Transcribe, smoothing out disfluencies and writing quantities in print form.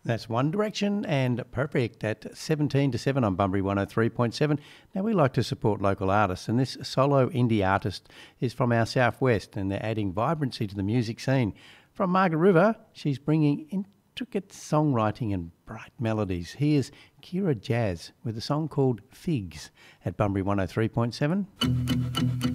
That's One Direction and Perfect at 17 to 7 on Bunbury 103.7. Now, we like to support local artists, and this solo indie artist is from our southwest, and they're adding vibrancy to the music scene. From Margaret River, she's bringing intricate songwriting and bright melodies. Here's Kira Jazz with a song called Figs at Bunbury 103.7.